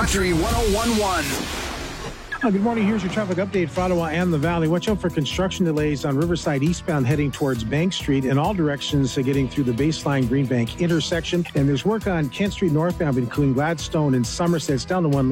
Country 101.1. Good morning. Here's your traffic update for Ottawa and the Valley. Watch out for construction delays on Riverside eastbound heading towards Bank Street in all directions, getting through the Baseline Greenbank intersection. And there's work on Kent Street northbound between Gladstone and Somerset. It's down to one lane.